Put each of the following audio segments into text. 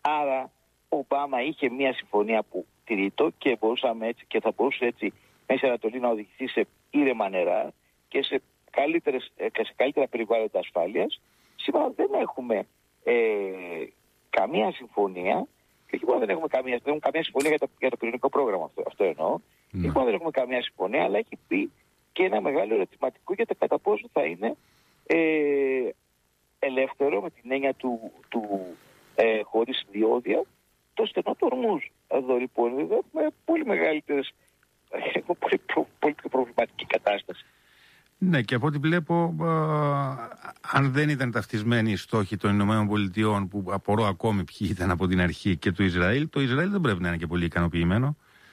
Άρα ο Ομπάμα είχε μια συμφωνία που τηρείτο και μπορούσαμε έτσι και θα μπορούσε έτσι Μέση Ανατολή να οδηγηθεί σε ήρεμα νερά και σε καλύτερα περιβάλλοντα ασφάλειας. Σήμερα δεν έχουμε καμία συμφωνία, και όχι μόνο δεν έχουμε καμία συμφωνία για το πυρηνικό πρόγραμμα, αυτό εννοώ. Όχι μόνο δεν έχουμε καμία συμφωνία, αλλά έχει πει και ένα μεγάλο ερωτηματικό για το κατά πόσο θα είναι ελεύθερο, με την έννοια του χωρίς διόδια, το στενό του Ορμούζ. Εδώ λοιπόν έχουμε πολύ μεγαλύτερες, πολύ πιο προβληματική κατάσταση. Ναι, και από ό,τι βλέπω, αν δεν ήταν ταυτισμένοι οι στόχοι των Ηνωμένων Πολιτειών, που απορώ ακόμη ποιοι ήταν από την αρχή, και του Ισραήλ, το Ισραήλ δεν πρέπει να είναι και πολύ ικανοποιημένο.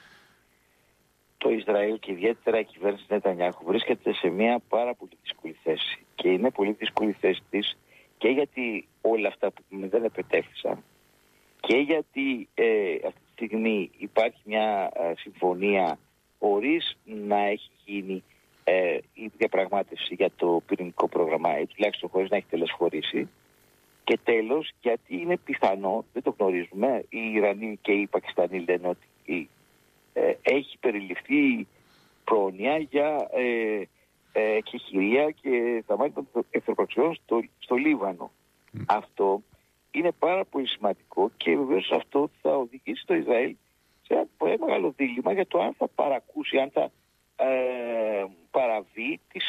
Το Ισραήλ και ιδιαίτερα η κυβέρνηση Νετανιάχου βρίσκεται σε μια πάρα πολύ δύσκολη θέση. Και είναι πολύ δύσκολη θέση της και γιατί όλα αυτά που δεν επετέφθησαν και γιατί αυτή τη στιγμή υπάρχει μια συμφωνία χωρίς να έχει γίνει η διαπραγμάτευση για το πυρηνικό πρόγραμμα, ή τουλάχιστον χωρίς να έχει τελεσφορήσει. Και τέλος, γιατί είναι πιθανό, δεν το γνωρίζουμε, οι Ιρανοί και οι Πακιστανοί λένε ότι έχει περιληφθεί πρόνοια για εκεχηρία και δαμάνια των εχθροπραξιών στο Λίβανο. Αυτό είναι πάρα πολύ σημαντικό και βεβαίως αυτό θα οδηγήσει το Ισραήλ σε ένα πολύ μεγάλο δίλημμα για το αν θα παρακούσει, αν θα παραβεί τις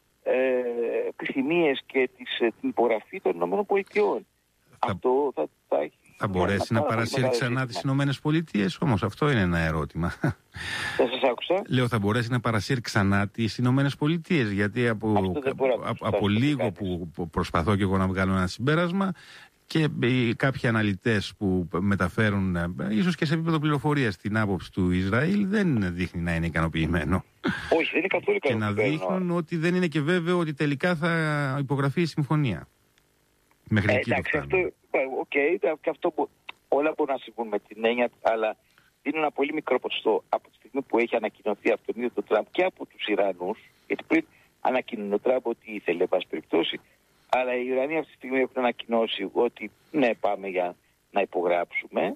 επιθυμίες και την υπογραφή των ΗΠΑ. Αυτό θα μπορέσει να παρασύρει ξανά τις Ηνωμένες Πολιτείες, όμως αυτό είναι ένα ερώτημα. Δεν σας άκουσα. Λέω, θα μπορέσει να παρασύρει ξανά τις Ηνωμένες Πολιτείες, γιατί από λίγο που προσπαθώ και εγώ να βγάλω ένα συμπέρασμα, και κάποιοι αναλυτές που μεταφέρουν, ίσως και σε επίπεδο πληροφορίας, την άποψη του Ισραήλ, δεν δείχνει να είναι ικανοποιημένο. Όχι, δεν είναι καθόλου ικανοποιημένο. Και να δείχνουν ότι δεν είναι και βέβαιο ότι τελικά θα υπογραφεί η συμφωνία. Μέχρι εκεί το φτάνουμε. Και αυτό όλα μπορούν να συμβούν με την έννοια, αλλά είναι ένα πολύ μικρό ποσοστό από τη στιγμή που έχει ανακοινωθεί από τον ίδιο τον Τραμπ και από τους Ιρανούς, γιατί πριν ανακοινώνει ο Τραμπ ότι ήθελε, εν πάση περιπτώσει, αλλά οι Ιρανοί αυτή τη στιγμή έχουν ανακοινώσει ότι ναι, πάμε για να υπογράψουμε.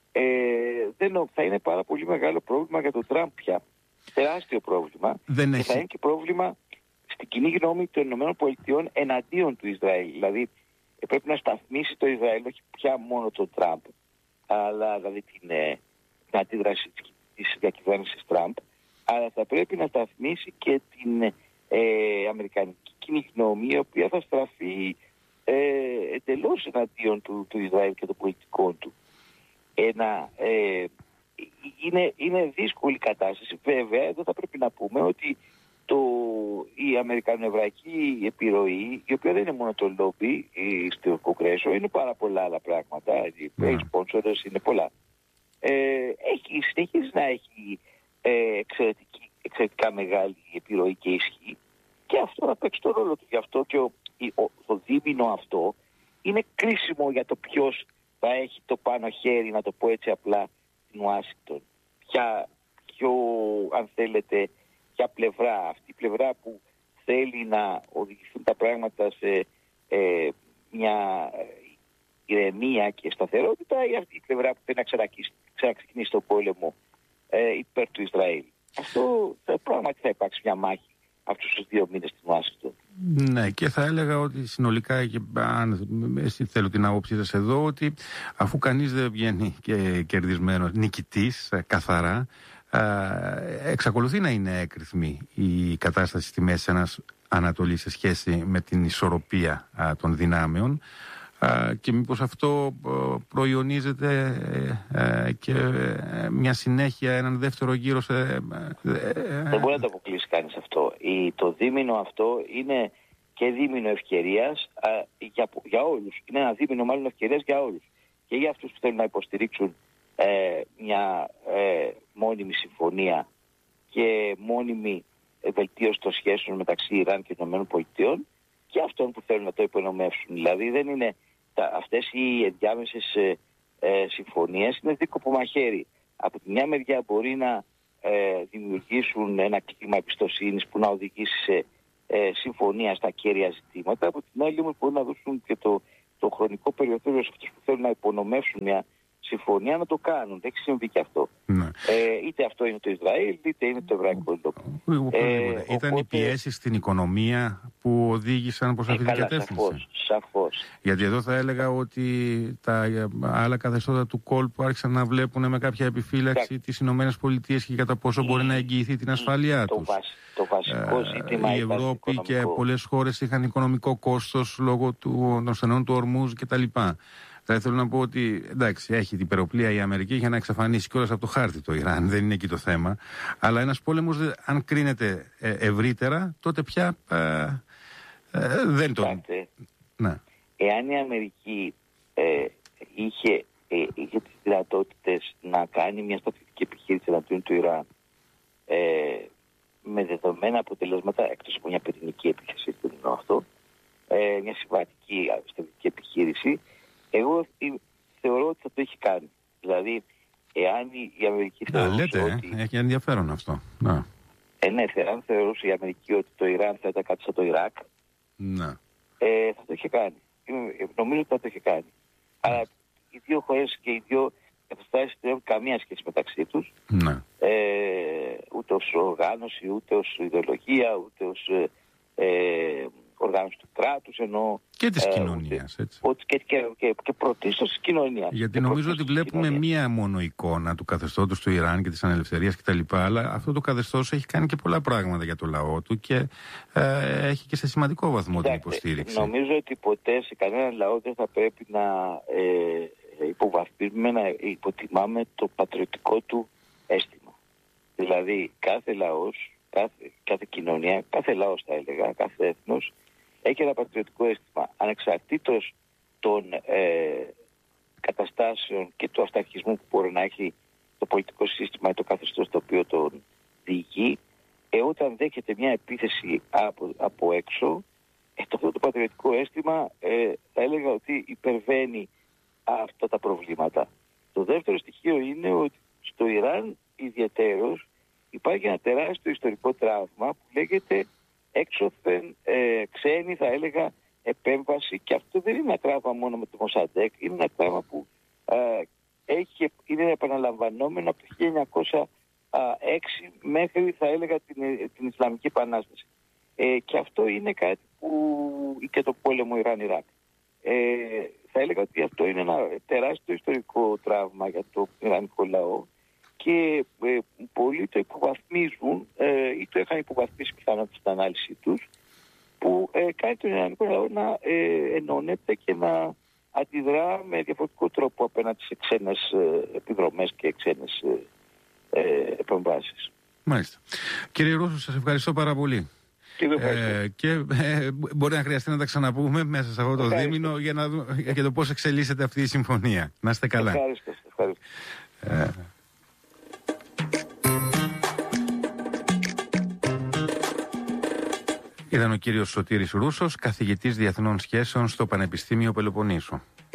Θα είναι πάρα πολύ μεγάλο πρόβλημα για τον Τραμπ πια. Τεράστιο πρόβλημα. Θα είναι και πρόβλημα στην κοινή γνώμη των ΗΠΑ εναντίον του Ισραήλ. Δηλαδή πρέπει να σταθμίσει το Ισραήλ, όχι πια μόνο τον Τραμπ, αλλά δηλαδή την αντίδραση της διακυβέρνησης Τραμπ, αλλά θα πρέπει να σταθμίσει και την αμερικανική κοινή γνώμη, η οποία θα στραφεί εντελώς εναντίον του Ισραήλ και των πολιτικών του. Είναι δύσκολη κατάσταση. Βέβαια, εδώ θα πρέπει να πούμε ότι η αμερικανοεβραϊκή επιρροή, η οποία δεν είναι μόνο το λόμπι στο Κογκρέσο, είναι πάρα πολλά άλλα πράγματα. Οι sponsors είναι πολλά. Συνεχίζει να έχει εξαιρετικά μεγάλη επιρροή και ισχύ, και αυτό θα παίξει το ρόλο του. Γι' αυτό και το δίμηνο αυτό είναι κρίσιμο για το ποιος θα έχει το πάνω χέρι, να το πω έτσι απλά, στην Ουάσιγκτον. Αν θέλετε, ποια πλευρά, αυτή η πλευρά που θέλει να οδηγηθούν τα πράγματα σε μια ηρεμία και σταθερότητα, ή αυτή η πλευρά που θέλει να ξαναξεκινήσει τον πόλεμο υπέρ του Ισραήλ. Αυτό πράγματι θα υπάρξει μια μάχη αυτούς τους 2 μήνες στην Ουάσιγκτον. Ναι, και θα έλεγα ότι συνολικά, και αν εσύ θέλω την άποψή σας εδώ, ότι αφού κανείς δεν βγαίνει και κερδισμένος, νικητής καθαρά, εξακολουθεί να είναι έκρηθμη η κατάσταση στη Μέση Ανατολή σε σχέση με την ισορροπία των δυνάμεων, και μήπως αυτό προϊονίζεται και μια συνέχεια, έναν δεύτερο γύρο Δεν μπορεί να το αποκλείσει κανείς αυτό. Το δίμηνο αυτό είναι και δίμηνο ευκαιρίας για όλους. Είναι ένα δίμηνο μάλλον ευκαιρίας για όλους. Και για αυτούς που θέλουν να υποστηρίξουν μια μόνιμη συμφωνία και μόνιμη βελτίωση των σχέσεων μεταξύ Ιράν και ΗΠΑ, και αυτών που θέλουν να το υπονομεύσουν. Δηλαδή δεν είναι αυτές οι ενδιάμεσες συμφωνίες, είναι δίκοπο μαχαίρι. Από τη μια μεριά μπορεί να δημιουργήσουν ένα κλίμα εμπιστοσύνης που να οδηγήσει σε συμφωνία στα κέρια ζητήματα, από την άλλη όμως μπορεί να δώσουν το χρονικό περιθώριο σε αυτούς που θέλουν να υπονομεύσουν μια συμφωνία να το κάνουν. Δεν έχει συμβεί και αυτό. Ναι. Είτε αυτό είναι το Ισραήλ, είτε είναι το Εβραϊκό Λόμπι. Ήταν οι πιέσεις στην οικονομία που οδήγησαν προς αυτή την κατεύθυνση. Σαφώς. Γιατί εδώ θα έλεγα ότι τα άλλα καθεστώτα του κόλπου άρχισαν να βλέπουν με κάποια επιφύλαξη τις Ηνωμένες Πολιτείες και κατά πόσο μπορεί να εγγυηθεί την ασφαλειά τους. Το βασικό ζήτημα η Ευρώπη και πολλές χώρες είχαν οικονομικό κόστος λόγω των στενών του Ορμούζ κτλ. Θα ήθελα να πω ότι εντάξει, έχει την υπεροπλία η Αμερική για να εξαφανίσει κιόλας από το χάρτη το Ιράν, δεν είναι εκεί το θέμα. Αλλά ένας πόλεμος, αν κρίνεται ευρύτερα, τότε πια δεν το. Ναι. Εάν η Αμερική είχε τις δυνατότητες να κάνει μια στρατιωτική επιχείρηση εναντίον του Ιράν με δεδομένα αποτελέσματα, εκτός από μια πυρηνική επίθεση, δεν εννοώ αυτό, μια συμβατική στρατιωτική επιχείρηση, εγώ θεωρώ ότι θα το έχει κάνει. Δηλαδή, εάν η Αμερική θεωρούσε ότι... έχει ενδιαφέρον αυτό. Ναι, αν θεωρούσε η Αμερική ότι το Ιράν θα ήταν κάτι σαν το Ιράκ, θα το είχε κάνει. Νομίζω ότι θα το είχε κάνει. Αλλά οι δύο χώρες και οι δύο καταστάσεις δεν έχουν καμία σχέση μεταξύ τους. Ναι. Ούτε ως οργάνωση, ούτε ως ιδεολογία, ούτε ως οργάνωση του κράτους, ενώ και της κοινωνίας, έτσι. Και πρωτίστως της κοινωνίας. Γιατί νομίζω ότι βλέπουμε μία μόνο εικόνα του καθεστώτος του Ιράν και της ανελευθερίας κτλ. Αλλά αυτό το καθεστώς έχει κάνει και πολλά πράγματα για το λαό του και έχει και σε σημαντικό βαθμό την υποστήριξη. Νομίζω ότι ποτέ σε κανέναν λαό δεν θα πρέπει να υποβαθμίζουμε, να υποτιμάμε το πατριωτικό του αίσθημα. Δηλαδή κάθε λαός, κάθε κοινωνία, κάθε λαός θα έλεγα, κάθε έθνος έχει ένα πατριωτικό αίσθημα ανεξαρτήτως των καταστάσεων και του αυταρχισμού που μπορεί να έχει το πολιτικό σύστημα ή το καθεστώς το οποίο τον διοικεί. Όταν δέχεται μια επίθεση από έξω, αυτό το πατριωτικό αίσθημα θα έλεγα ότι υπερβαίνει αυτά τα προβλήματα. Το δεύτερο στοιχείο είναι ότι στο Ιράν ιδιαιτέρως υπάρχει ένα τεράστιο ιστορικό τραύμα που λέγεται έξωθεν ξένη, θα έλεγα, επέμβαση. Και αυτό δεν είναι ένα τραύμα μόνο με το Μοσαντέκ, είναι ένα τραύμα που είναι επαναλαμβανόμενο από το 1906 μέχρι, θα έλεγα, την Ισλαμική Επανάσταση. Και αυτό είναι κάτι που... και το πόλεμο Ιράν-Ιράκ. Θα έλεγα ότι αυτό είναι ένα τεράστιο ιστορικό τραύμα για το ιρανικό λαό και πολλοί το υποβαθμίζουν ή το είχαν υποβαθμίσει πιθανότητα στην ανάλυση τους, που κάνει τον ιρανικό λαό να ενώνεται και να αντιδρά με διαφορετικό τρόπο απέναντι σε ξένες επιδρομές και ξένες επεμβάσεις. Μάλιστα. Κύριε Ρούσο, σας ευχαριστώ πάρα πολύ. Και μπορεί να χρειαστεί να τα ξαναπούμε μέσα σε αυτό το δίμηνο για το πώς εξελίσσεται αυτή η συμφωνία. Να είστε καλά. Ευχαριστώ. Ήταν ο κύριος Σωτήρης Ρούσος, καθηγητής Διεθνών Σχέσεων στο Πανεπιστήμιο Πελοποννήσου.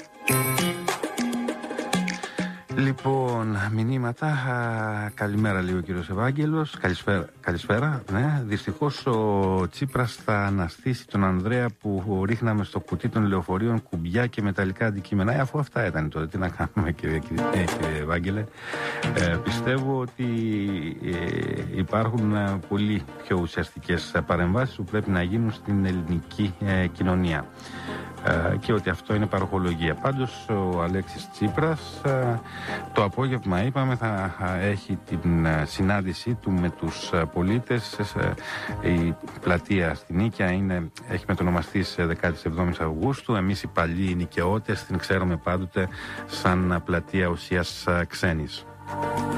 Λοιπόν, μηνύματα. Καλημέρα, λέει ο κύριος Ευάγγελος. Καλησπέρα. Ναι. Δυστυχώς ο Τσίπρας θα αναστήσει τον Ανδρέα που ρίχναμε στο κουτί των λεωφορείων κουμπιά και μεταλλικά αντικείμενα. Αφού αυτά ήταν τότε, τι να κάνουμε, κύριε Ευάγγελε. Πιστεύω ότι υπάρχουν πολύ πιο ουσιαστικές παρεμβάσεις που πρέπει να γίνουν στην ελληνική κοινωνία. Και ότι αυτό είναι παροχολογία. Πάντως ο Αλέξης Τσίπρας το απόγευμα, είπαμε, θα έχει την συνάντησή του με τους πολίτες. Η πλατεία στην Νίκαια έχει μετονομαστεί σε 17 Αυγούστου. Εμείς οι παλιοί νοικαιώτες την ξέρουμε πάντοτε σαν πλατεία ουσίας ξένης.